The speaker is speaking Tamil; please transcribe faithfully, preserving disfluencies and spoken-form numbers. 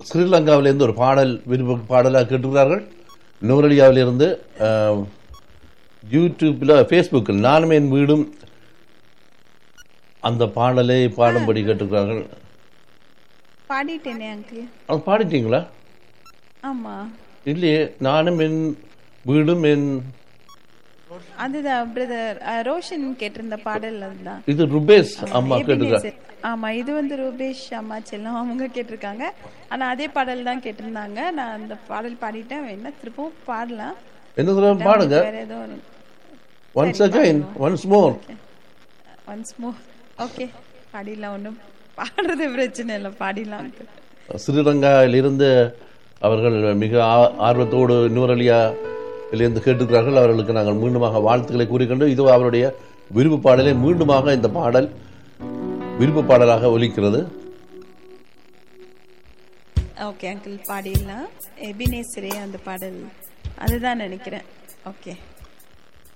ஸ்ரீலங்காவிலிருந்து ஒரு பாடல் விருப்ப பாடலாக கேட்டுக்கிறார்கள். நூரலியாவிலிருந்து யூடியூப்பில் ஃபேஸ்புக்கில் நானும் என் வீடும் அந்த பாடலை பாடும்படி கேட்டுக்கிறார்கள். பாடிட்டேனே அங்கிள். அது பாடிட்டீங்களா? ஆமா. இல்லையே, நானும் என் வீடும் என் அதுதான் பிரதர் ரோஷன் கேட்டிருந்த பாடல். அதுதான் இது ருபேஷ் அம்மா கேட்டுக்கிறாங்க. ஆமா, இது வந்து ரூபேஷ் அம்மா செல்லம் அவங்க கேட்டிருக்காங்க. ஆனா அதே பாடல் தான் கேட்டிருந்தாங்க. நான் அந்த பாடல் பாடிட்டேன். என்ன திருப்பவும் பாடலாம்? என்ன சொல்ல பாடுங்க. வேற ஏதோ once again once more once more okay பாடிடலாம். ஒன்றும் பாடுறது பிரச்சனை இல்லை, பாடிடலாம். ஸ்ரீலங்காவிலிருந்து அவர்கள் மிக ஆர்வத்தோடு நூரலியாவிலிருந்து கேட்டுக்கிறார்கள். அவர்களுக்கு நாங்கள் மீண்டுமாக வாழ்த்துக்களை கூறிக்கொண்டு இதோ அவருடைய விருப்பு பாடலை மீண்டுமாக இந்த பாடல் விருப்பு பாடலாக ஒலிக்கிறது. Okay uncle, பாடிடலாம். எபினேசரே அந்த பாடல் அதுதான் நினைக்கிறேன். ஓகே.